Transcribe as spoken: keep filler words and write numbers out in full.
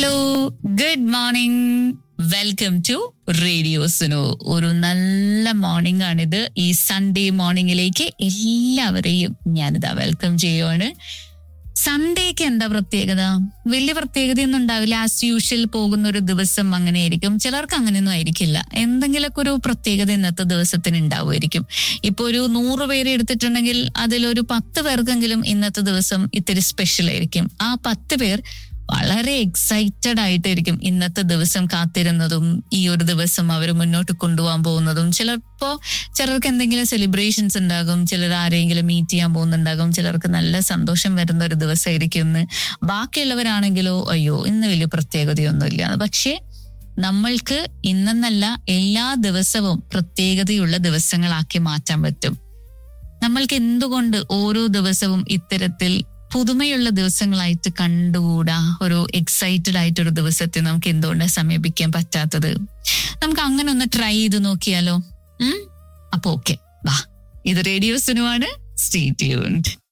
Hello, good morning. Welcome to radio Suno. ഒരു നല്ല morning ആണിത്. ഈ സൺഡേ മോർണിംഗിലേക്ക് എല്ലാവരെയും ഞാനിതാ വെൽക്കം ചെയ്യുവാണ്. സൺഡേക്ക് എന്താ പ്രത്യേകത? വലിയ പ്രത്യേകതയൊന്നും ഉണ്ടാവില്ല. ആസ് യൂഷ്വൽ പോകുന്ന ഒരു ദിവസം അങ്ങനെയായിരിക്കും. ചിലർക്ക് അങ്ങനെയൊന്നും ആയിരിക്കില്ല. എന്തെങ്കിലുമൊക്കെ ഒരു പ്രത്യേകത ഇന്നത്തെ ദിവസത്തിന് ഉണ്ടാവുമായിരിക്കും. ഇപ്പൊ ഒരു നൂറ് പേര് എടുത്തിട്ടുണ്ടെങ്കിൽ അതിലൊരു പത്ത് പേർക്കെങ്കിലും ഇന്നത്തെ ദിവസം ഇത്തിരി സ്പെഷ്യൽ ആയിരിക്കും. ആ പത്ത് പേർ വളരെ എക്സൈറ്റഡ് ആയിട്ടായിരിക്കും ഇന്നത്തെ ദിവസം കാത്തിരുന്നതും ഈ ഒരു ദിവസം അവർ മുന്നോട്ട് കൊണ്ടുപോകാൻ പോകുന്നതും. ചിലപ്പോ ചിലർക്ക് എന്തെങ്കിലും സെലിബ്രേഷൻസ് ഉണ്ടാകും, ചിലർ ആരെങ്കിലും മീറ്റ് ചെയ്യാൻ പോകുന്നുണ്ടാകും, ചിലർക്ക് നല്ല സന്തോഷം വരുന്ന ഒരു ദിവസമായിരിക്കും ഇന്ന്. ബാക്കിയുള്ളവരാണെങ്കിലോ അയ്യോ ഇന്ന് വലിയ പ്രത്യേകതയൊന്നുമില്ല. പക്ഷേ നമ്മൾക്ക് ഇന്നെന്നല്ല എല്ലാ ദിവസവും പ്രത്യേകതയുള്ള ദിവസങ്ങളാക്കി മാറ്റാൻ പറ്റും. നമ്മൾക്ക് എന്തുകൊണ്ട് ഓരോ ദിവസവും ഇത്തരത്തിൽ പുതുമയുള്ള ദിവസങ്ങളായിട്ട് കണ്ടുകൂടാ? ഒരു എക്സൈറ്റഡ് ആയിട്ടൊരു ദിവസത്തെ നമുക്ക് എന്തുകൊണ്ട് സമീപിക്കാൻ പറ്റാത്തത്? നമുക്ക് അങ്ങനെ ഒന്ന് ട്രൈ ചെയ്ത് നോക്കിയാലോ? ഉം അപ്പൊ ഓക്കെ, വാ. ഇത് റേഡിയോ സുനുവാണ്. Stay tuned.